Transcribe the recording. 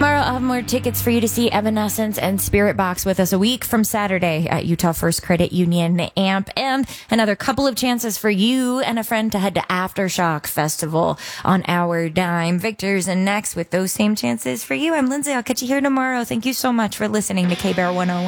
Tomorrow, I'll have more tickets for you to see Evanescence and Spirit Box with us a week from Saturday at Utah First Credit Union AMP, and another couple of chances for you and a friend to head to Aftershock Festival on our dime. Victor's and next with those same chances for you. I'm Lindsay. I'll catch you here tomorrow. Thank you so much for listening to K-Bear 101.